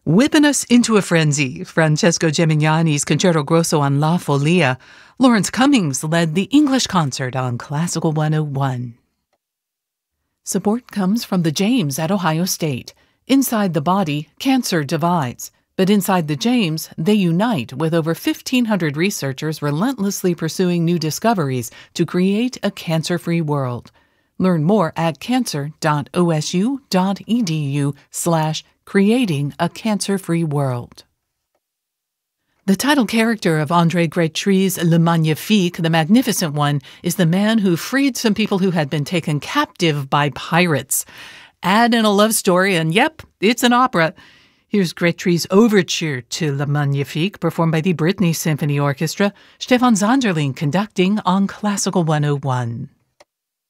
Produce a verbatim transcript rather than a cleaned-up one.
Whipping us into a frenzy, Francesco Gemignani's Concerto Grosso on La Folia. Lawrence Cummings led the English concert on Classical one oh one. Support comes from the James at Ohio State. Inside the body, cancer divides. But inside the James, they unite with over fifteen hundred researchers relentlessly pursuing new discoveries to create a cancer-free world. Learn more at cancer.osu.edu slash creating a cancer-free world. The title character of André Grétry's Le Magnifique, the Magnificent One, is the man who freed some people who had been taken captive by pirates. Add in a love story, and yep, it's an opera. Here's Grétry's overture to Le Magnifique, performed by the Brittany Symphony Orchestra. Stefan Zonderling conducting on Classical one oh one.